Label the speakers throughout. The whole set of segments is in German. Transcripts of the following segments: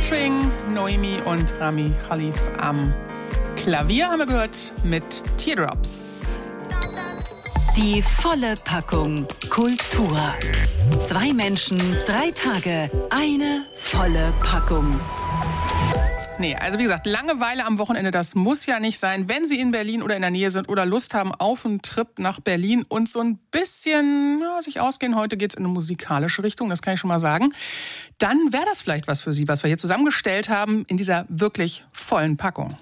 Speaker 1: Featuring Noemi und Rami Khalif am Klavier haben wir gehört mit Teardrops.
Speaker 2: Die volle Packung Kultur. 2 Menschen, 3 Tage, eine volle Packung.
Speaker 1: Nee, also wie gesagt, Langeweile am Wochenende, das muss ja nicht sein. Wenn Sie in Berlin oder in der Nähe sind oder Lust haben auf einen Trip nach Berlin und so ein bisschen sich ausgehen, heute geht's in eine musikalische Richtung, das kann ich schon mal sagen, dann wäre das vielleicht was für Sie, was wir hier zusammengestellt haben in dieser wirklich vollen Packung.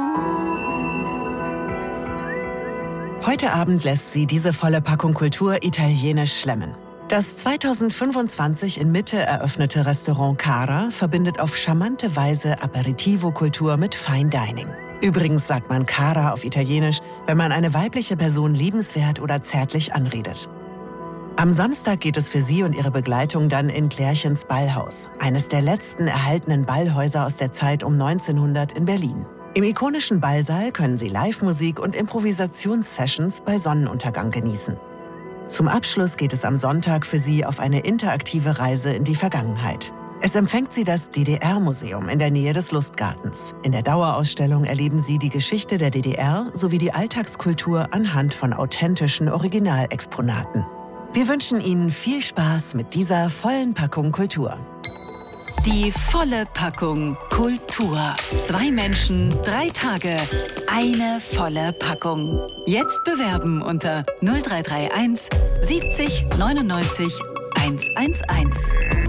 Speaker 3: Heute Abend lässt sie diese volle Packung Kultur italienisch schlemmen. Das 2025 in Mitte eröffnete Restaurant Cara verbindet auf charmante Weise Aperitivo-Kultur mit Fine Dining. Übrigens sagt man Cara auf Italienisch, wenn man eine weibliche Person liebenswert oder zärtlich anredet. Am Samstag geht es für sie und ihre Begleitung dann in Klärchens Ballhaus, eines der letzten erhaltenen Ballhäuser aus der Zeit um 1900 in Berlin. Im ikonischen Ballsaal können sie Live-Musik und Improvisationssessions bei Sonnenuntergang genießen. Zum Abschluss geht es am Sonntag für sie auf eine interaktive Reise in die Vergangenheit. Es empfängt sie das DDR-Museum in der Nähe des Lustgartens. In der Dauerausstellung erleben sie die Geschichte der DDR sowie die Alltagskultur anhand von authentischen Originalexponaten. Wir wünschen Ihnen viel Spaß mit dieser vollen Packung Kultur.
Speaker 2: Die volle Packung Kultur. 2 Menschen, 3 Tage, eine volle Packung. Jetzt bewerben unter 0331 70 99 111.